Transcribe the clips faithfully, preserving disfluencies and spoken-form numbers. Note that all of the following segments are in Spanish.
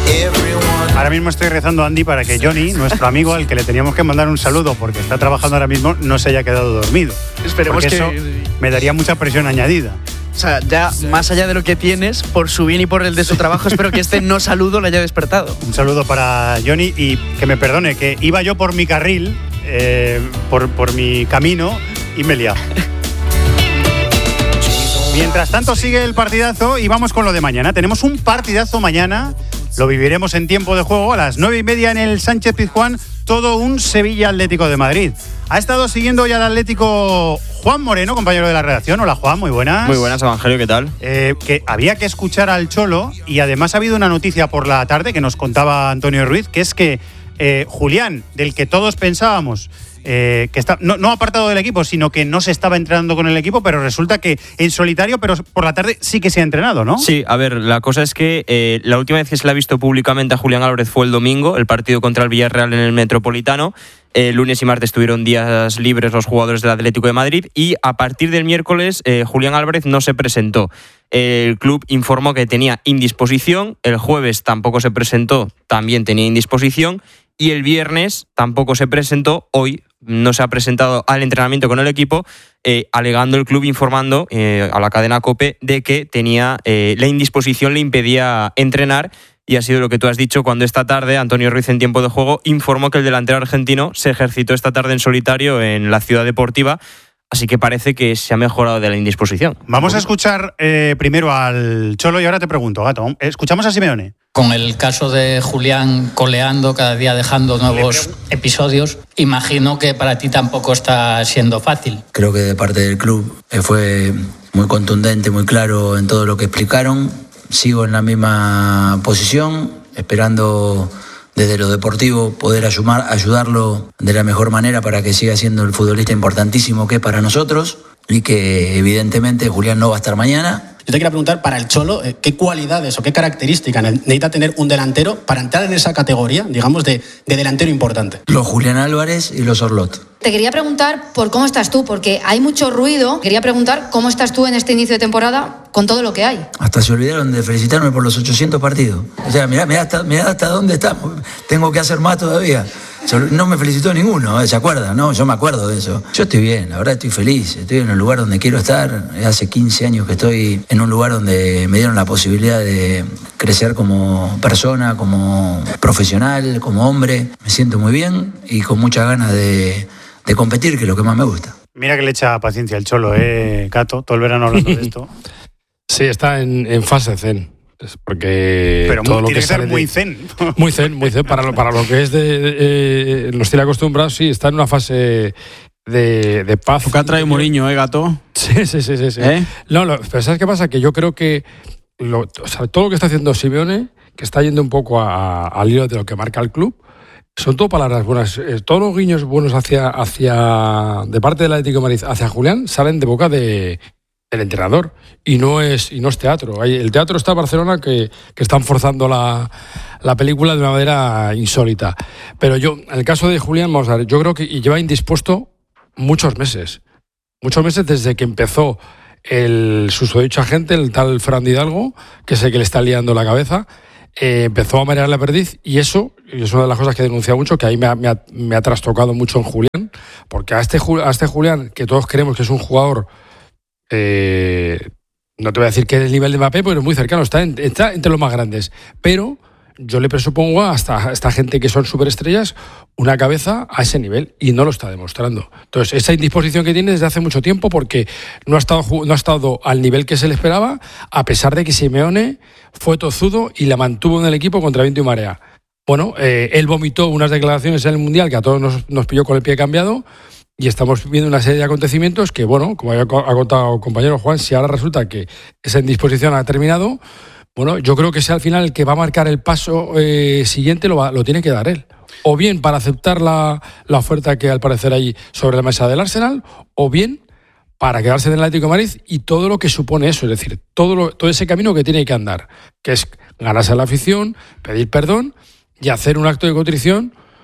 Ahora mismo estoy rezando a Andy para que Johnny, nuestro amigo al que le teníamos que mandar un saludo porque está trabajando ahora mismo, no se haya quedado dormido. Esperemos porque que eso me daría mucha presión añadida. O sea, ya más allá de lo que tienes, por su bien y por el de su trabajo, espero que este no saludo le haya despertado. Un saludo para Johnny y que me perdone, que iba yo por mi carril, eh, por, por mi camino y me he liado. Mientras tanto sigue el partidazo y vamos con lo de mañana. Tenemos un partidazo mañana, lo viviremos en tiempo de juego a las nueve y media en el Sánchez Pizjuán, todo un Sevilla Atlético de Madrid. Ha estado siguiendo ya el Atlético Juan Moreno, compañero de la redacción. Hola Juan, muy buenas. Muy buenas, Evangelio, ¿qué tal? Eh, que había que escuchar al Cholo y además ha habido una noticia por la tarde que nos contaba Antonio Ruiz, que es que eh, Julián, del que todos pensábamos eh, que está no, no apartado del equipo, sino que no se estaba entrenando con el equipo, pero resulta que en solitario, pero por la tarde sí que se ha entrenado, ¿no? Sí, a ver, la cosa es que eh, la última vez que se le ha visto públicamente a Julián Álvarez fue el domingo, el partido contra el Villarreal en el Metropolitano. El eh, lunes y martes tuvieron días libres los jugadores del Atlético de Madrid y a partir del miércoles eh, Julián Álvarez no se presentó. El club informó que tenía indisposición, el jueves tampoco se presentó, también tenía indisposición, y el viernes tampoco se presentó, hoy no se ha presentado al entrenamiento con el equipo, eh, alegando el club, informando eh, a la cadena COPE de que tenía eh, la indisposición le impedía entrenar. Y ha sido lo que tú has dicho cuando esta tarde Antonio Ruiz en tiempo de juego informó que el delantero argentino se ejercitó esta tarde en solitario en la Ciudad Deportiva, así que parece que se ha mejorado de la indisposición. Vamos a escuchar eh, primero al Cholo y ahora te pregunto, Gato, ¿escuchamos a Simeone? Con el caso de Julián coleando, cada día dejando nuevos episodios, imagino que para ti tampoco está siendo fácil. Creo que de parte del club fue muy contundente, muy claro en todo lo que explicaron. Sigo en la misma posición, esperando desde lo deportivo poder ayudar, ayudarlo de la mejor manera para que siga siendo el futbolista importantísimo que es para nosotros y que evidentemente Julián no va a estar mañana. Yo te quería preguntar, para el Cholo, ¿qué cualidades o qué características necesita tener un delantero para entrar en esa categoría, digamos, de, de delantero importante? Los Julián Álvarez y los Orlot. Te quería preguntar por cómo estás tú, porque hay mucho ruido. Quería preguntar cómo estás tú en este inicio de temporada con todo lo que hay. Hasta se olvidaron de felicitarme por los ochocientos partidos. O sea, mirá, mirá, hasta, mirá hasta dónde estamos. Tengo que hacer más todavía. No me felicitó ninguno, ¿se acuerda? No, yo me acuerdo de eso. Yo estoy bien, la verdad estoy feliz. Estoy en el lugar donde quiero estar. Hace quince años que estoy en un lugar donde me dieron la posibilidad de crecer como persona, como profesional, como hombre. Me siento muy bien y con muchas ganas de, de competir, que es lo que más me gusta. Mira que le echa paciencia el Cholo, ¿eh, Cato? Todo el verano hablando de esto. Sí, está en, en fase zen. Es porque pero todo muy, lo tiene que que ser sale muy de, zen. Muy zen, muy zen. Para lo, para lo que es de eh, nos tiene acostumbrados, sí, está en una fase de, de paz. ¿Tú trae Mourinho, eh, Gato? Sí, sí, sí, sí. sí. ¿Eh? No, lo, pero ¿sabes qué pasa? Que yo creo que lo, o sea, todo lo que está haciendo Simeone, que está yendo un poco a, a, al hilo de lo que marca el club, son todo palabras buenas. Eh, todos los guiños buenos hacia, hacia de parte del Atlético de Madrid hacia Julián salen de boca de el entrenador y no es y no es teatro. El teatro está en Barcelona que, que están forzando la, la película de una manera insólita. Pero yo, en el caso de Julián, vamos a ver, yo creo que y lleva indispuesto muchos meses. Muchos meses desde que empezó el susodicho agente, el tal Fran Hidalgo, que es el que le está liando la cabeza, eh, empezó a marear la perdiz y eso, y es una de las cosas que he denunciado mucho, que ahí me ha, me ha, me ha trastocado mucho en Julián, porque a este, a este Julián, que todos creemos que es un jugador Eh, no te voy a decir que es el nivel de Mbappé, pero es muy cercano, está, en, está entre los más grandes. Pero yo le presupongo a esta, esta gente que son superestrellas una cabeza a ese nivel y no lo está demostrando. Entonces, esa indisposición que tiene desde hace mucho tiempo porque no ha estado, no ha estado al nivel que se le esperaba, a pesar de que Simeone fue tozudo y la mantuvo en el equipo contra viento y marea. Bueno, eh, él vomitó unas declaraciones en el Mundial que a todos nos, nos pilló con el pie cambiado. Y estamos viendo una serie de acontecimientos que, bueno, como ha contado el compañero Juan, si ahora resulta que esa indisposición ha terminado, bueno, yo creo que sea al final el que va a marcar el paso eh, siguiente, lo, va, lo tiene que dar él. O bien para aceptar la, la oferta que al parecer hay sobre la mesa del Arsenal, o bien para quedarse en el Atlético de Madrid y todo lo que supone eso, es decir, todo, lo, todo ese camino que tiene que andar, que es ganarse a la afición, pedir perdón y hacer un acto de contrición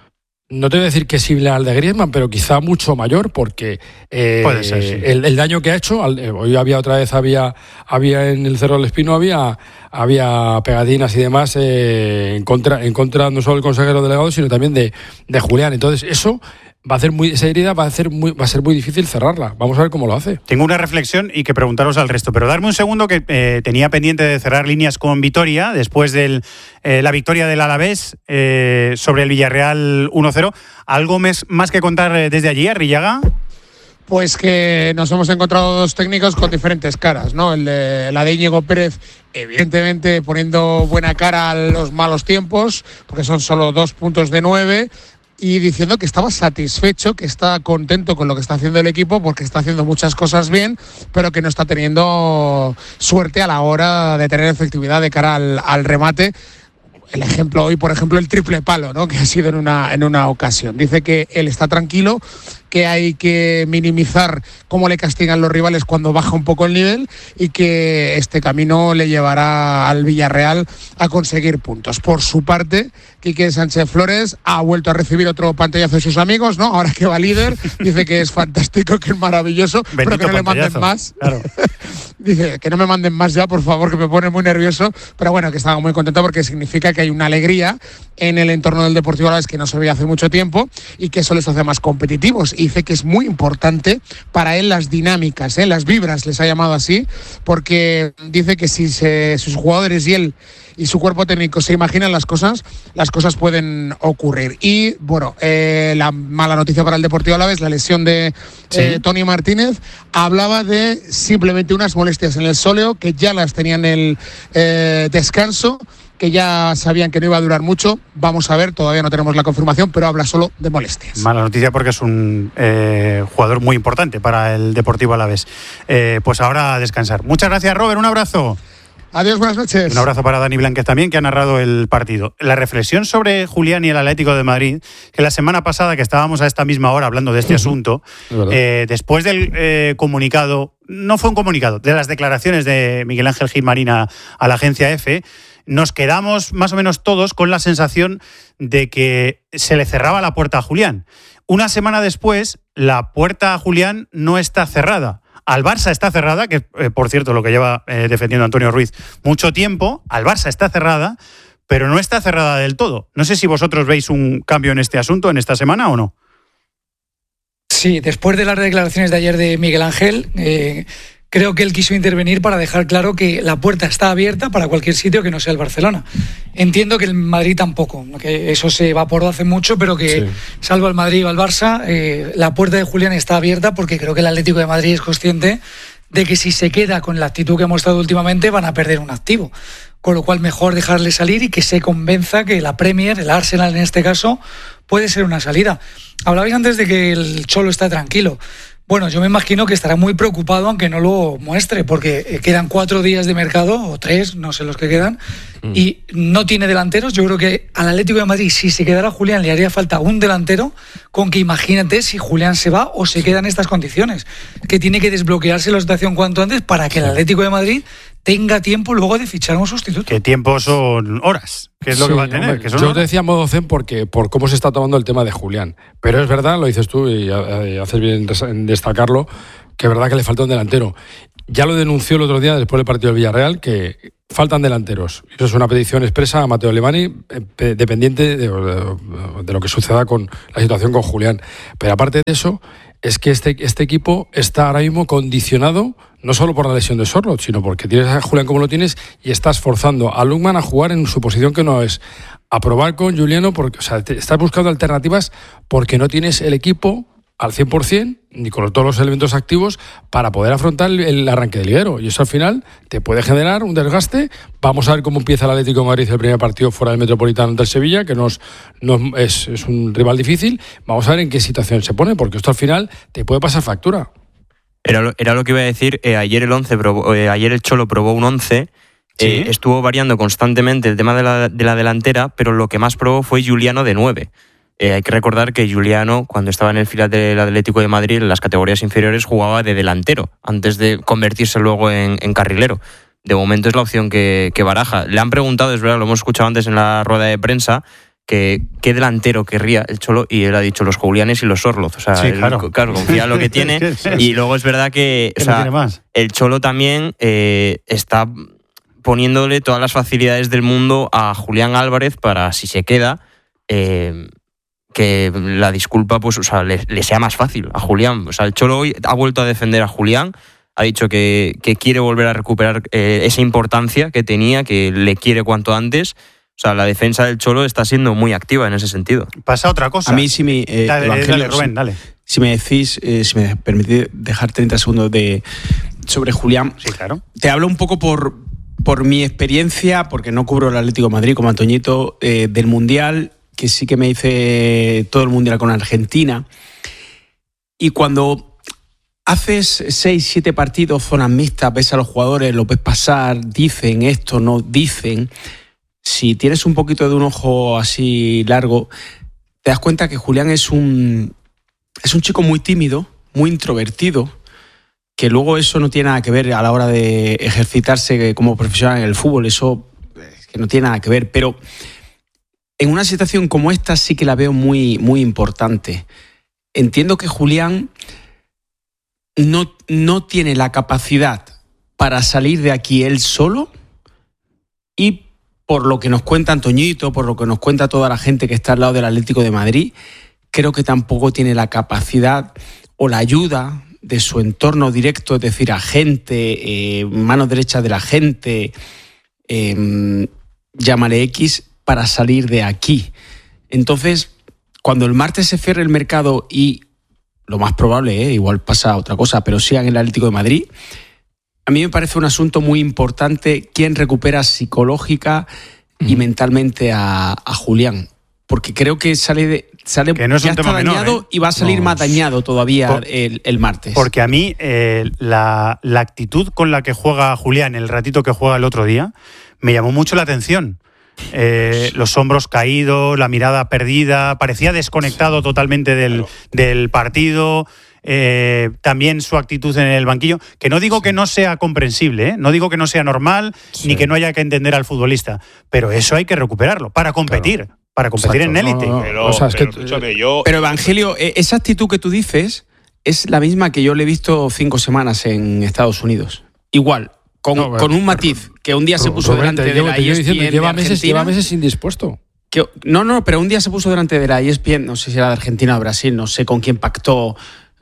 no te voy a decir que es similar al de Griezmann, pero quizá mucho mayor, porque eh, Puede ser, sí. el, el daño que ha hecho, al, hoy había otra vez, había, había en el Cerro del Espino, había, había pegatinas y demás eh, en contra, en contra no solo del consejero delegado, sino también de, de Julián. Entonces, eso va a hacer muy, esa herida va a, hacer muy, va a ser muy difícil cerrarla. Vamos a ver cómo lo hace. Tengo una reflexión y que preguntaros al resto, pero darme un segundo que eh, tenía pendiente de cerrar líneas con Vitoria después de eh, la victoria del Alavés eh, sobre el Villarreal uno cero. ¿Algo mes, más que contar desde allí, Arrillaga? Pues que nos hemos encontrado dos técnicos con diferentes caras, ¿no? El de, la de Íñigo Pérez, evidentemente poniendo buena cara a los malos tiempos, porque son solo dos puntos de nueve, y diciendo que estaba satisfecho, que está contento con lo que está haciendo el equipo porque está haciendo muchas cosas bien, pero que no está teniendo suerte a la hora de tener efectividad de cara al, al remate. El ejemplo hoy, por ejemplo, el triple palo, ¿no? Que ha sido en una, en una ocasión. Dice que él está tranquilo, que hay que minimizar cómo le castigan los rivales cuando baja un poco el nivel y que este camino le llevará al Villarreal a conseguir puntos. Por su parte, Quique Sánchez Flores ha vuelto a recibir otro pantallazo de sus amigos, ¿no? Ahora que va líder, dice que es fantástico, que es maravilloso, Bendito pero que no le manden más. Claro. Dice que no me manden más ya, por favor, que me pone muy nervioso, pero bueno, que estaba muy contento porque significa que hay una alegría en el entorno del Deportivo Alavés que no se veía hace mucho tiempo y que eso les hace más competitivos. Y dice que es muy importante para él las dinámicas, ¿eh? Las vibras, les ha llamado así, porque dice que si se, sus jugadores y él y su cuerpo técnico se imaginan las cosas, las cosas pueden ocurrir. Y bueno, eh, la mala noticia para el Deportivo Alavés, la lesión de sí. eh, Toni Martínez, hablaba de simplemente unas molestias en el sóleo, que ya las tenían en el eh, descanso, que ya sabían que no iba a durar mucho. Vamos a ver, todavía no tenemos la confirmación, pero habla solo de molestias. Mala noticia porque es un eh, jugador muy importante para el Deportivo Alavés. Eh, pues ahora a descansar. Muchas gracias, Robert, un abrazo. Adiós, buenas noches. Un abrazo para Dani Blánquez también, que ha narrado el partido. La reflexión sobre Julián y el Atlético de Madrid, que la semana pasada que estábamos a esta misma hora hablando de este asunto, eh, después del eh, comunicado, no fue un comunicado, de las declaraciones de Miguel Ángel Gilmarín a, a la agencia EFE, nos quedamos más o menos todos con la sensación de que se le cerraba la puerta a Julián. Una semana después, la puerta a Julián no está cerrada. Al Barça está cerrada, que eh, por cierto lo que lleva eh, defendiendo Antonio Ruiz mucho tiempo, al Barça está cerrada, pero no está cerrada del todo. No sé si vosotros veis un cambio en este asunto en esta semana o no. Sí, después de las declaraciones de ayer de Miguel Ángel, eh, creo que él quiso intervenir para dejar claro que la puerta está abierta para cualquier sitio que no sea el Barcelona. Entiendo que el Madrid tampoco, que eso se evaporó hace mucho, pero que sí. Salvo el Madrid o el Barça, eh, la puerta de Julián está abierta porque creo que el Atlético de Madrid es consciente de que si se queda con la actitud que ha mostrado últimamente van a perder un activo. Con lo cual mejor dejarle salir y que se convenza que la Premier, el Arsenal en este caso, puede ser una salida. Hablabais antes de que el Cholo está tranquilo. Bueno, yo me imagino que estará muy preocupado aunque no lo muestre, porque quedan cuatro días de mercado, o tres, no sé los que quedan, mm. y no tiene delanteros. Yo creo que al Atlético de Madrid, si se quedara Julián, le haría falta un delantero, con que imagínate si Julián se va o se queda en estas condiciones, que tiene que desbloquearse la situación cuanto antes para que el Atlético de Madrid tenga tiempo luego de fichar a un sustituto. ¿Qué tiempo son horas? ¿Qué es lo sí, que va a tener? Hombre, ¿Que son yo horas? te decía modo zen porque, por cómo se está tomando el tema de Julián. Pero es verdad, lo dices tú y haces bien en destacarlo, que es verdad que le falta un delantero. Ya lo denunció el otro día después del partido del Villarreal, que faltan delanteros. Eso es una petición expresa a Matteo Alemany, dependiente de, de lo que suceda con la situación con Julián. Pero aparte de eso, es que este, este equipo está ahora mismo condicionado no solo por la lesión de Sorloth, sino porque tienes a Julián como lo tienes y estás forzando a Lukman a jugar en su posición que no es, a probar con Juliano, porque, o sea, te, estás buscando alternativas porque no tienes el equipo al cien por ciento ni con todos los elementos activos para poder afrontar el arranque del liguero. Y eso al final te puede generar un desgaste. Vamos a ver cómo empieza el Atlético de Madrid el primer partido fuera del Metropolitano ante el Sevilla, que nos, nos, es, es un rival difícil. Vamos a ver en qué situación se pone, porque esto al final te puede pasar factura. Era lo, era lo que iba a decir. Eh, ayer el once probó, eh, ayer el Cholo probó un once. ¿Sí? Eh, estuvo variando constantemente el tema de la, de la delantera, pero lo que más probó fue Juliano de nueve. Eh, hay que recordar que Juliano, cuando estaba en el filial del Atlético de Madrid, en las categorías inferiores, jugaba de delantero, antes de convertirse luego en, en carrilero. De momento es la opción que, que baraja. Le han preguntado, es verdad, lo hemos escuchado antes en la rueda de prensa, que qué delantero querría el Cholo, y él ha dicho los Julianes y los Orloz. O sea, sí, él, claro. claro, confía en lo que tiene. Y luego es verdad que o sea, el Cholo también eh, está poniéndole todas las facilidades del mundo a Julián Álvarez para, si se queda, eh, que la disculpa pues, o sea, le, le sea más fácil a Julián. O sea, el Cholo hoy ha vuelto a defender a Julián, ha dicho que, que quiere volver a recuperar eh, esa importancia que tenía, que le quiere cuanto antes. O sea, la defensa del Cholo está siendo muy activa en ese sentido. Pasa otra cosa. A mí, si me, eh, dale, dale, Rubén, dale. Si me decís, eh, si me permitís dejar treinta segundos de sobre Julián. Sí, claro. Te hablo un poco por, por mi experiencia, porque no cubro el Atlético de Madrid como Antoñito, eh, del Mundial, que sí que me hice todo el Mundial con Argentina. Y cuando haces seis, siete partidos, zonas mixtas, ves a los jugadores, los ves pasar, dicen esto, no dicen. Si tienes un poquito de un ojo así largo, te das cuenta que Julián es un, es un chico muy tímido, muy introvertido, que luego eso no tiene nada que ver a la hora de ejercitarse como profesional en el fútbol, eso es que no tiene nada que ver, pero en una situación como esta sí que la veo muy, muy importante. Entiendo que Julián no, no tiene la capacidad para salir de aquí él solo, y por lo que nos cuenta Antoñito, por lo que nos cuenta toda la gente que está al lado del Atlético de Madrid, creo que tampoco tiene la capacidad o la ayuda de su entorno directo, es decir, agente, eh, mano derecha de la gente, eh, llámale X, para salir de aquí. Entonces, cuando el martes se cierre el mercado y, lo más probable, eh, igual pasa otra cosa, pero sigan en el Atlético de Madrid, a mí me parece un asunto muy importante quién recupera psicológica y mentalmente a, a Julián. Porque creo que sale, de, sale que no es ya un está tema dañado menor, ¿eh? Y va a salir no, más dañado todavía por, el, el martes. Porque a mí eh, la, la actitud con la que juega Julián el ratito que juega el otro día me llamó mucho la atención. Eh, los hombros caídos, la mirada perdida, parecía desconectado totalmente del, claro. del partido. Eh, también su actitud en el banquillo, que no digo sí. que no sea comprensible, ¿eh? No digo que no sea normal, sí. ni que no haya que entender al futbolista, pero eso hay que recuperarlo para competir, claro. para competir Exacto. en élite. No, no. Pero, o sea, es pero, que, escúchame, yo... pero Evangelio, esa actitud que tú dices es la misma que yo le he visto cinco semanas en Estados Unidos. Igual, con, no, con un matiz, que un día se puso Rubén, delante de la E S P N lleva de meses, lleva meses indispuesto. Que, no, no, pero un día se puso delante de la E S P N, no sé si era de Argentina o Brasil, no sé con quién pactó.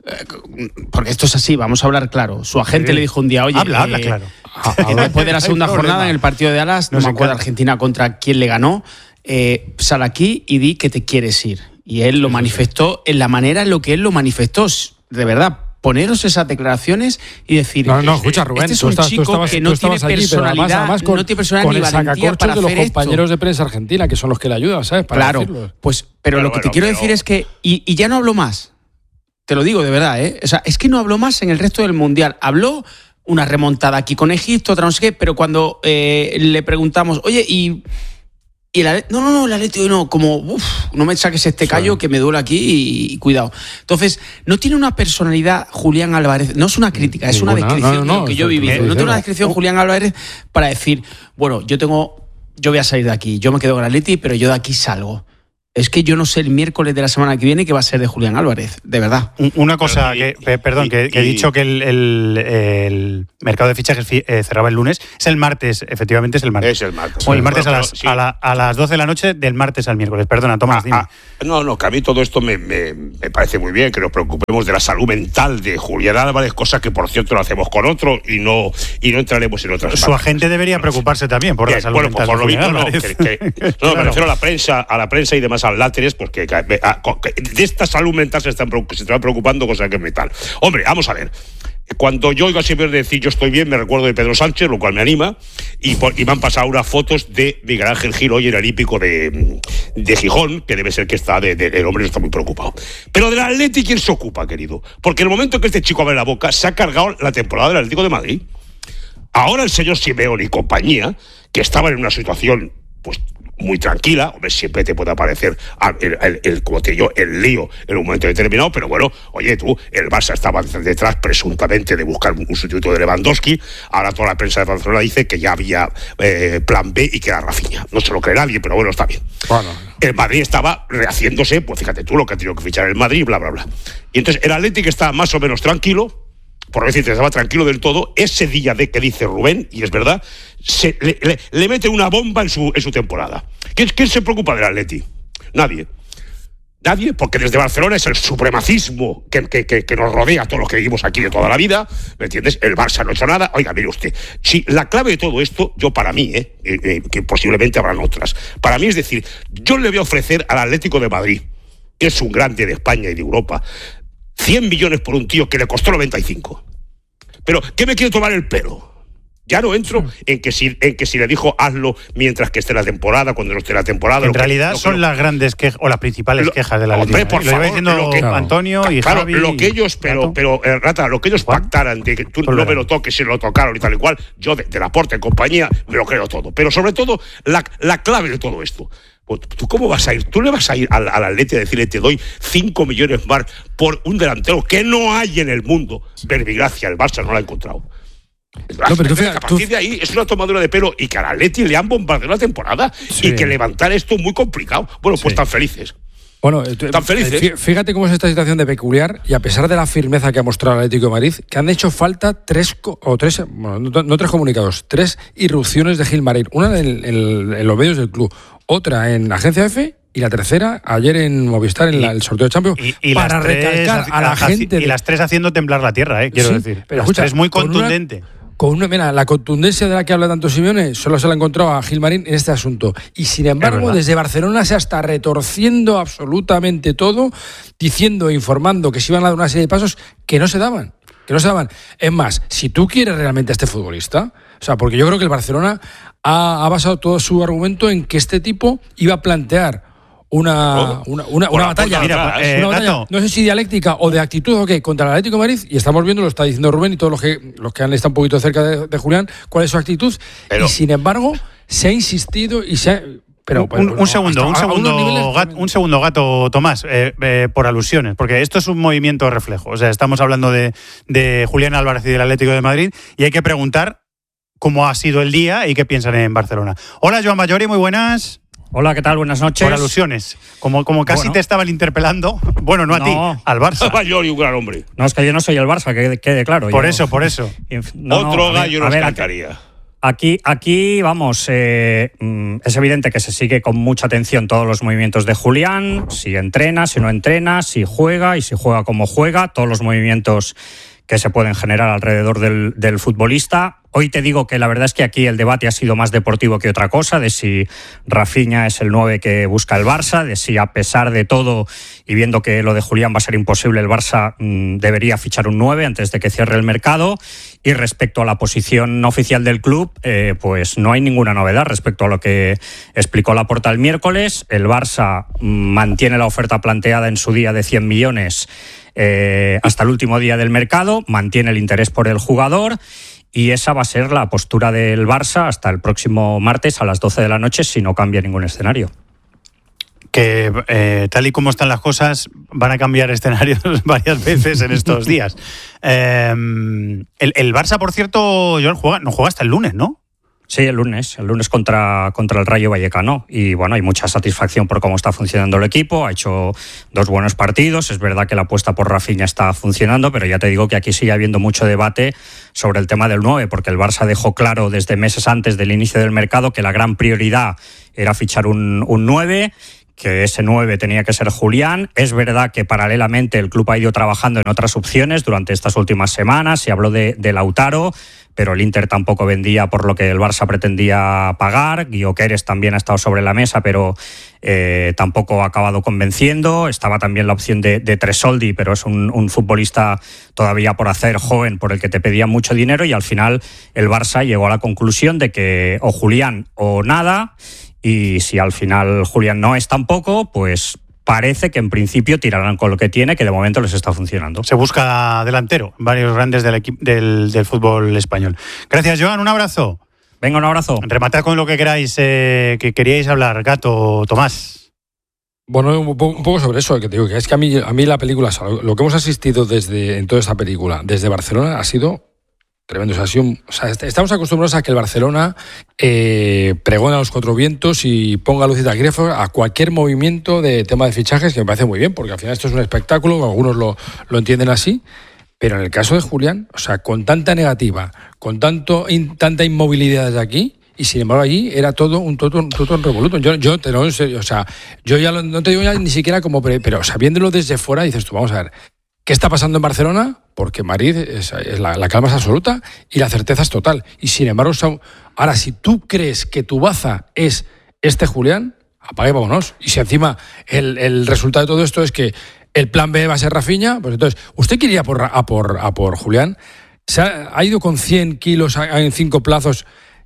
Porque esto es así, vamos a hablar claro. Su agente sí. le dijo un día, oye, habla, eh, habla claro. Que después de la segunda jornada en el partido de Alas, no, no me acuerdo Argentina contra quién le ganó, eh, sal aquí y di que te quieres ir. Y él lo sí, manifestó sí. en la manera en lo que él lo manifestó. De verdad, poneros esas declaraciones y decir, no, no, escucha, Rubén, este es un estás, chico estabas, que no tiene allí, personalidad, además, además con, no tiene personalidad ni valentía para de los hacer compañeros esto. de prensa argentina, que son los que le ayudan, ¿sabes? Para claro, decirlo. Pues, pero claro, lo que bueno, te quiero pero... decir es que, y, y ya no hablo más. Te lo digo de verdad, ¿eh? O sea, es que no habló más en el resto del Mundial. Habló una remontada aquí con Egipto, otra no sé qué, pero cuando eh, le preguntamos, oye, y, y el Atlético, no, no, no, el Atlético no, como, uff, no me saques este callo sí. que me duele aquí y, y cuidado. Entonces, no tiene una personalidad Julián Álvarez, no es una crítica, es Ninguna, una descripción no, no, no, de lo que yo he vivido. No tiene una descripción Julián Álvarez para decir, bueno, yo tengo, yo voy a salir de aquí, yo me quedo con el Atlético, pero yo de aquí salgo. Es que yo no sé el miércoles de la semana que viene qué va a ser de Julián Álvarez, de verdad. Una cosa, que, perdón, que, que he dicho que el, el, el mercado de fichajes eh, cerraba el lunes, es el martes, efectivamente es el martes. Es el martes. O el martes bueno, a, las, sí. a, la, a las doce de la noche del martes al miércoles. Perdona, Tomás, ah, dime. Ah, no, no, que a mí todo esto me, me, me parece muy bien, que nos preocupemos de la salud mental de Julián Álvarez, cosa que por cierto lo hacemos con otro y no, y no entraremos en otras. Su partes. agente debería preocuparse también por bien, la salud bueno, mental. Bueno, por lo mismo, no, que, que, no, claro. me refiero a la prensa, a la prensa y demás, al láteres, porque de esta salud mental se están, se están preocupando, cosa que es mental. Hombre, vamos a ver. Cuando yo oigo siempre decir yo estoy bien, me recuerdo de Pedro Sánchez, lo cual me anima, y, por, y me han pasado unas fotos de Miguel Ángel Gil hoy en el hípico de, de Gijón, que debe ser que está, de, de, el hombre está muy preocupado. Pero del Atleti, ¿quién se ocupa, querido? Porque en el momento que este chico abre la boca, se ha cargado la temporada del Atlético de Madrid. Ahora el señor Simeone y compañía, que estaban en una situación, pues, muy tranquila. Hombre, siempre te puede aparecer el, el, el, como te digo, el lío en un momento determinado, pero bueno, oye tú, el Barça estaba detrás presuntamente de buscar un sustituto de Lewandowski. Ahora toda la prensa de Barcelona dice que ya había eh, plan B y que era Rafinha. No se lo cree nadie, pero bueno, está bien. Bueno. El Madrid estaba rehaciéndose, pues fíjate tú lo que ha tenido que fichar el Madrid, bla, bla, bla. Y entonces el Atlético estaba más o menos tranquilo, por decirte, estaba tranquilo del todo. Ese día de que dice Rubén, y es verdad, se, le, le, le mete una bomba en su, en su temporada. ¿Quién, ¿Quién se preocupa del Atleti? Nadie. Nadie, porque desde Barcelona es el supremacismo que, que, que, que nos rodea a todos los que vivimos aquí de toda la vida, ¿me entiendes? El Barça no ha hecho nada. Oiga, mire usted, si la clave de todo esto, yo para mí, eh, eh, que posiblemente habrán otras, para mí es decir, yo le voy a ofrecer al Atlético de Madrid, que es un grande de España y de Europa, cien millones por un tío que le costó noventa y cinco. Pero, ¿qué me quiere tomar el pelo? Ya no entro en que si en que si le dijo hazlo mientras que esté la temporada, cuando no esté la temporada. En realidad que, son que, las grandes quejas o las principales lo, quejas de la Hombre, por lo favor, diciendo lo que, Antonio y claro, Javi. Lo que ellos, pero, pero eh, Rata, lo que ellos ¿Juan? pactaran de que tú no me lo toques si lo tocaron y tal y cual, yo de, de Laporte en compañía me lo creo todo. Pero sobre todo, la, la clave de todo esto. ¿Tú cómo vas a ir? ¿Tú le vas a ir al, al Atleti a decirle te doy cinco millones más por un delantero que no hay en el mundo? Verbigracia, el Barça no lo ha encontrado. No, pero tú fíjate, a partir tú... de ahí es una tomadura de pelo y que al Atleti le han bombardeado la temporada sí. y que levantar esto es muy complicado. Bueno, pues sí. tan felices. Bueno, tan felices. Fíjate cómo es esta situación de peculiar y a pesar de la firmeza que ha mostrado el Atlético de Madrid, que han hecho falta tres o tres, bueno, no, no tres comunicados, tres irrupciones de Gilmarín, una en, en, en los medios del club, otra en la Agencia F y la tercera ayer en Movistar en y, la, el sorteo de Champions y, y para las tres, recalcar a la gente y de... las tres haciendo temblar la tierra, eh, quiero sí, decir. Pero las escucha, tres muy contundente. Con una, con una, mira, la contundencia de la que habla tanto Simeone solo se la ha encontrado a Gilmarín en este asunto. Y sin embargo, desde Barcelona se está retorciendo absolutamente todo, diciendo e informando que se iban a dar una serie de pasos que no se daban. Que no se daban. Es más, si tú quieres realmente a este futbolista, o sea, porque yo creo que el Barcelona ha, ha basado todo su argumento en que este tipo iba a plantear una, una, una, una batalla, mira, eh, una batalla no sé si dialéctica o de actitud o qué, contra el Atlético de Madrid, y estamos viendo, lo está diciendo Rubén y todos los que, los que han estado un poquito cerca de, de Julián, cuál es su actitud, pero, y sin embargo se ha insistido y se ha... Pero, un, pero, un segundo, un segundo, gato, un segundo, gato, Tomás, eh, eh, por alusiones, porque esto es un movimiento reflejo. O sea, estamos hablando de, de Julián Álvarez y del Atlético de Madrid, y hay que preguntar cómo ha sido el día y qué piensan en Barcelona. Hola, Joan Bayori, muy buenas. Hola, ¿qué tal? Buenas noches. Por alusiones. Como, como casi bueno. te estaban interpelando. Bueno, no a no. ti, al Barça. Bayori, un gran hombre. No, es que yo no soy el Barça, que quede claro. Por yo, eso, por eso. No, Otro no, gallo nos cantaría. Aquí, aquí, vamos, eh, es evidente que se sigue con mucha atención todos los movimientos de Julián, si entrena, si no entrena, si juega y si juega como juega, todos los movimientos que se pueden generar alrededor del, del futbolista. Hoy te digo que la verdad es que aquí el debate ha sido más deportivo que otra cosa, de si Rafinha es el nueve que busca el Barça, de si a pesar de todo y viendo que lo de Julián va a ser imposible, el Barça mmm, debería fichar un nueve antes de que cierre el mercado. Y respecto a la posición oficial del club, eh, pues no hay ninguna novedad respecto a lo que explicó Laporta el miércoles. El Barça mmm, mantiene la oferta planteada en su día de cien millones eh, hasta el último día del mercado, mantiene el interés por el jugador. Y esa va a ser la postura del Barça hasta el próximo martes a las doce de la noche si no cambia ningún escenario. Que eh, tal y como están las cosas van a cambiar escenarios varias veces en estos días. Eh, el, el Barça, por cierto, Joel, juega, no juega hasta el lunes, ¿no? Sí, el lunes, el lunes contra, contra el Rayo Vallecano. Y bueno, hay mucha satisfacción por cómo está funcionando el equipo. Ha hecho dos buenos partidos. Es verdad que la apuesta por Rafinha está funcionando, pero ya te digo que aquí sigue habiendo mucho debate sobre el tema del nueve, porque el Barça dejó claro desde meses antes del inicio del mercado que la gran prioridad era fichar un, un nueve, que ese nueve tenía que ser Julián. Es verdad que paralelamente el club ha ido trabajando en otras opciones durante estas últimas semanas. Se habló de, de Lautaro, pero el Inter tampoco vendía por lo que el Barça pretendía pagar. Gyökeres también ha estado sobre la mesa, pero eh, tampoco ha acabado convenciendo. Estaba también la opción de, de Tresoldi, pero es un, un futbolista todavía por hacer, joven, por el que te pedía mucho dinero, y al final el Barça llegó a la conclusión de que o Julián o nada. Y si al final Julián no es tampoco, pues parece que en principio tirarán con lo que tiene, que de momento les está funcionando. Se busca delantero, varios grandes del, equipo, del, del fútbol español. Gracias, Joan, un abrazo. Venga, un abrazo. Rematad con lo que queráis, eh, que queríais hablar, Gato, Tomás. Bueno, un poco, un poco sobre eso, que te digo, que es que a mí, a mí la película, o sea, lo que hemos asistido desde en toda esta película, desde Barcelona, ha sido tremendo. O sea, ha sido, o sea, estamos acostumbrados a que el Barcelona eh, pregona a los cuatro vientos y ponga luz y taquígrafos a cualquier movimiento de tema de fichajes, que me parece muy bien, porque al final esto es un espectáculo, algunos lo, lo entienden así. Pero en el caso de Julián, o sea, con tanta negativa, con tanto in, tanta inmovilidad desde aquí, y sin embargo allí era todo un todo un, todo un revoluto. Yo, yo te lo en serio, o sea, yo ya lo, no te digo ya ni siquiera como, pre, pero o sea, viéndolo desde fuera dices tú, vamos a ver, ¿qué está pasando en Barcelona? Porque Madrid es, es la, la calma es absoluta y la certeza es total. Y sin embargo, o sea, ahora si tú crees que tu baza es este Julián, apague y vámonos. Y si encima el, el resultado de todo esto es que el plan B va a ser Rafinha, pues entonces, ¿usted quería por, a, por, a por Julián? ¿Se ha, ha ido con cien kilos en cinco plazos,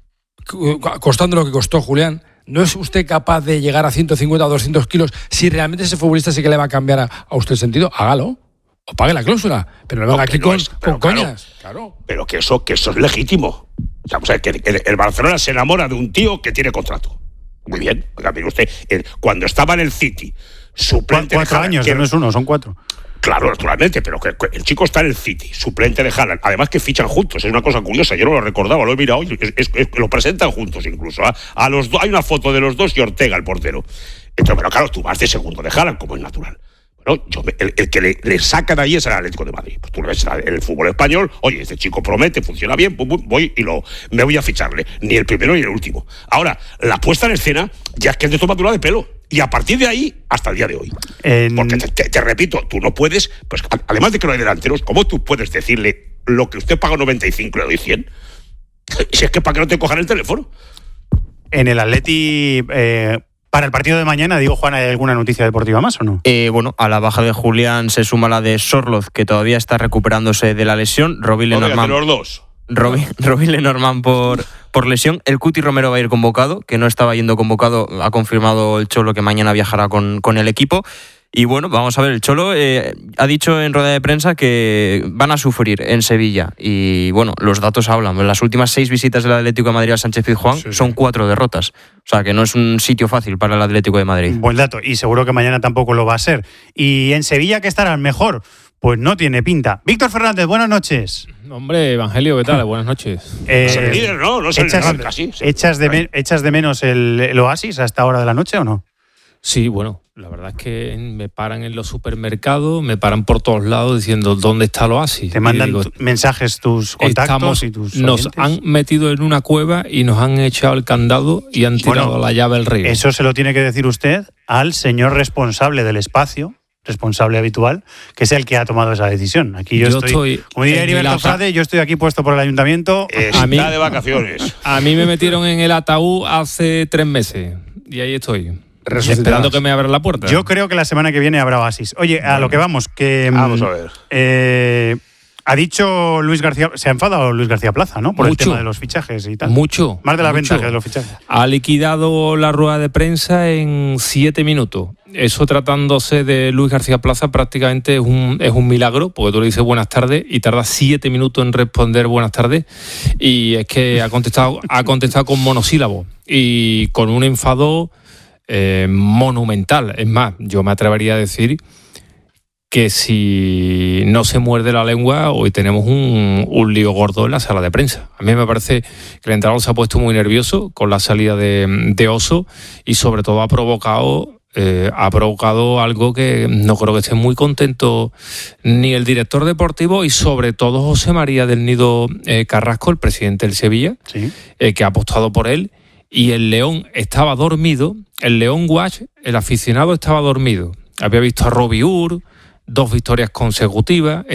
costando lo que costó Julián? ¿No es usted capaz de llegar a ciento cincuenta o doscientos kilos? Si realmente ese futbolista sí que le va a cambiar a, a usted el sentido, hágalo. O pague la cláusula. Pero no venga no, aquí con, es, con claro, coñas. Claro. Pero que eso, que eso es legítimo. O sea, o sea, que el, el Barcelona se enamora de un tío que tiene contrato. Muy bien. Oiga, mire usted, el, cuando estaba en el City, suplente cuatro de años, que no es uno, son cuatro. Claro, naturalmente, pero que el chico está en el City, suplente de Haaland, además que fichan juntos, es una cosa curiosa, yo no lo recordaba, lo he mirado, es, es, es, lo presentan juntos incluso, ¿eh? A los do, hay una foto de los dos y Ortega, el portero. Entonces, pero claro, tú vas de segundo de Haaland, como es natural. Bueno, yo, el, el que le, le sacan ahí es el Atlético de Madrid. Pues tú lo ves en el fútbol español, oye, este chico promete, funciona bien, pum, pum, voy y lo, me voy a ficharle. Ni el primero ni el último. Ahora, la puesta en escena ya es que es de tomadura de pelo. Y a partir de ahí, hasta el día de hoy. En... Porque te, te, te repito, tú no puedes, pues además de que no hay delanteros, ¿cómo tú puedes decirle lo que usted paga noventa y cinco y le doy cien? Si es que para que no te cojan el teléfono. En el Atleti... Eh... Para el partido de mañana, digo, Juan, ¿hay alguna noticia deportiva más o no? Eh, bueno, a la baja de Julián se suma la de Sorloz, que todavía está recuperándose de la lesión. Robin Lenormand. Los dos. Robin, Robin Lenormand por, por lesión. El Cuti Romero va a ir convocado, que no estaba yendo convocado. Ha confirmado el Cholo que mañana viajará con, con el equipo. Y bueno, vamos a ver, el Cholo eh, ha dicho en rueda de prensa que van a sufrir en Sevilla. Y bueno, los datos hablan. En las últimas seis visitas del Atlético de Madrid al Sánchez Pizjuán sí, sí. son cuatro derrotas. O sea, que no es un sitio fácil para el Atlético de Madrid. Buen dato. Y seguro que mañana tampoco lo va a ser. ¿Y en Sevilla qué estarán mejor? Pues no tiene pinta. Víctor Fernández, buenas noches. Hombre, Evangelio, ¿qué tal? Buenas noches. Eh, es el líder, ¿no? No es el echas, casi. ¿Echas de, me, ¿Echas de menos el, el Oasis a esta hora de la noche o no? Sí, bueno, la verdad es que me paran en los supermercados, me paran por todos lados diciendo ¿dónde está el Oasis? Te mandan digo, mensajes tus contactos estamos, y tus nos oyentes. Han metido en una cueva y nos han echado el candado y han tirado bueno, la llave al río. Eso se lo tiene que decir usted al señor responsable del espacio, responsable habitual, que es el que ha tomado esa decisión. Aquí yo, yo estoy, estoy, como diría Heriberto Frade, yo estoy aquí puesto por el ayuntamiento. Está a mí, de vacaciones. A mí me metieron en el ataúd hace tres meses y ahí estoy. Esperando que me abran la puerta. Yo creo que la semana que viene habrá Oasis. Oye, a bueno, lo que vamos, que... Vamos a ver. Eh, ha dicho Luis García... Se ha enfadado Luis García Plaza, ¿no? Por mucho, el tema de los fichajes y tal. Mucho. Más de la mucho. ventaja de los fichajes. Ha liquidado la rueda de prensa en siete minutos. Eso, tratándose de Luis García Plaza, prácticamente es un, es un milagro, porque tú le dices buenas tardes y tarda siete minutos en responder buenas tardes. Y es que ha contestado, ha contestado con monosílabos y con un enfado... Eh, monumental. Es más, yo me atrevería a decir que si no se muerde la lengua, hoy tenemos un, un lío gordo en la sala de prensa. A mí me parece que el entrenador se ha puesto muy nervioso con la salida de, de Oso y sobre todo ha provocado eh, ha provocado algo que no creo que esté muy contento ni el director deportivo y sobre todo José María del Nido eh, Carrasco, el presidente del Sevilla, sí. eh, que ha apostado por él. Y el León estaba dormido, el León Watch, el aficionado estaba dormido. Había visto a Robbie Ur, dos victorias consecutivas.